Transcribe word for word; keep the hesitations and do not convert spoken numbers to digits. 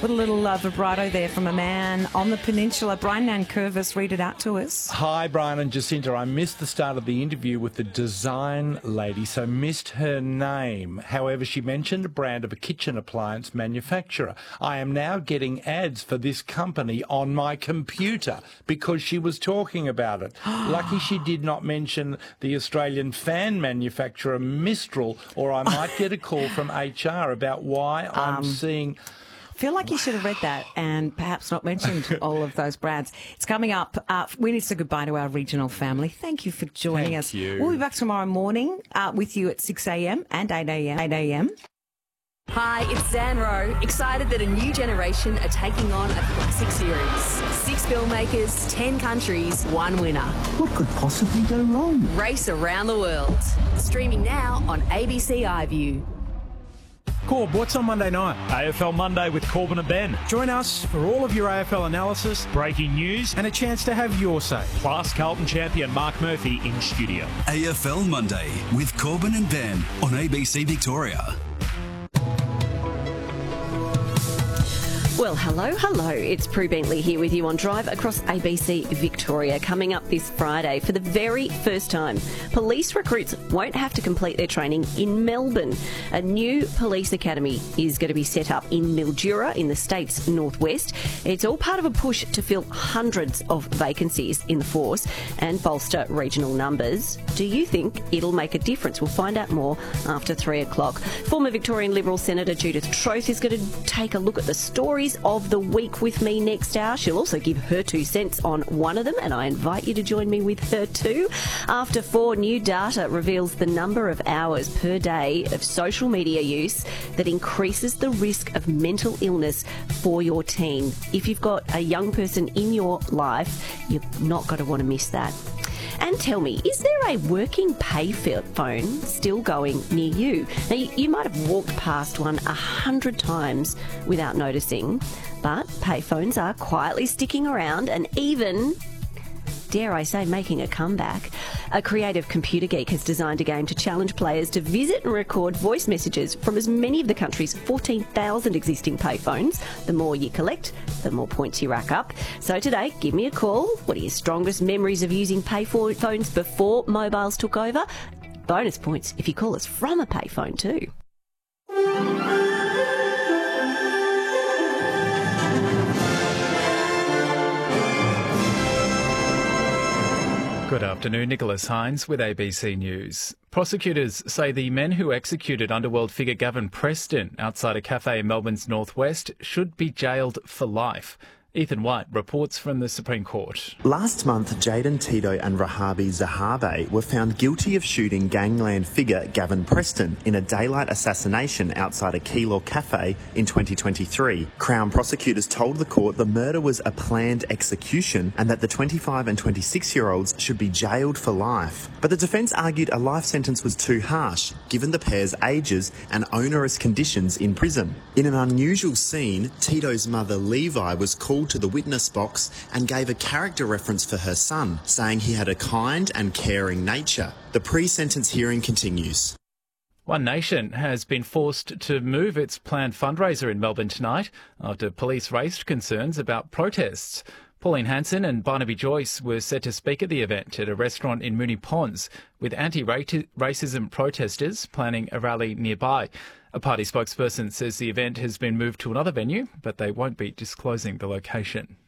With a little uh, vibrato there from a man on the peninsula. Brian Nankervis, read it out to us. Hi, Brian and Jacinta. I missed the start of the interview with the design lady, so missed her name. However, she mentioned a brand of a kitchen appliance manufacturer. I am now getting ads for this company on my computer because she was talking about it. Lucky she did not mention the Australian fan manufacturer Mistral, or I might get a call from H R about why I'm Um, seeing... I feel like you should have read that and perhaps not mentioned all of those brands. It's coming up. Uh, we need to say goodbye to our regional family. Thank you for joining Thank us. you. We'll be back tomorrow morning uh, with you at six a m and eight a m eight a m Hi, it's Zan Rowe. Excited that a new generation are taking on a classic series. Six filmmakers, ten countries, one winner. What could possibly go wrong? Race around the world. Streaming now on A B C iView. Corb, what's on Monday night? A F L Monday with Corbin and Ben. Join us for all of your A F L analysis, Breaking news, and a chance to have your say. plus Carlton champion Mark Murphy in studio. A F L Monday with Corbin and Ben on A B C Victoria. Well, hello, hello. It's Prue Bentley here with you on Drive across A B C Victoria. Coming up this Friday, for the very first time, police recruits won't have to complete their training in Melbourne. A new police academy is going to be set up in Mildura in the state's northwest. It's all part of a push to fill hundreds of vacancies in the force and bolster regional numbers. Do you think it'll make a difference? We'll find out more after three o'clock. Former Victorian Liberal Senator Judith Troth is going to take a look at the stories of the week with me next hour. She'll also give her two cents on one of them, and I invite you to join me with her too. After four, new data reveals the number of hours per day of social media use that increases the risk of mental illness for your teen. If you've got a young person in your life, you've not got to want to miss that. And tell me, is there a working payphone still going near you? Now, you, you might have walked past one a hundred times without noticing, but payphones are quietly sticking around and even, dare I say, making a comeback. A creative computer geek has designed a game to challenge players to visit and record voice messages from as many of the country's fourteen thousand existing payphones. The more you collect, the more points you rack up. So today, give me a call. What are your strongest memories of using payphones before mobiles took over? Bonus points if you call us from a payphone too. Good afternoon, Nicholas Hines with A B C News. Prosecutors say the men who executed underworld figure Gavin Preston outside a cafe in Melbourne's northwest should be jailed for life. Ethan White reports from the Supreme Court. Last month, Jaden Tito and Rahabi Zahabe were found guilty of shooting gangland figure Gavin Preston in a daylight assassination outside a Keilor cafe in twenty twenty-three. Crown prosecutors told the court the murder was a planned execution and that the twenty-five and twenty-six-year-olds should be jailed for life. But the defence argued a life sentence was too harsh, given the pair's ages and onerous conditions in prison. In an unusual scene, Tito's mother Levi was called to the witness box and gave a character reference for her son, saying he had a kind and caring nature. The pre-sentence hearing continues. One Nation has been forced to move its planned fundraiser in Melbourne tonight after police raised concerns about protests. Pauline Hanson and Barnaby Joyce were set to speak at the event at a restaurant in Moonee Ponds, with anti-racism protesters planning a rally nearby. A party spokesperson says the event has been moved to another venue, but they won't be disclosing the location.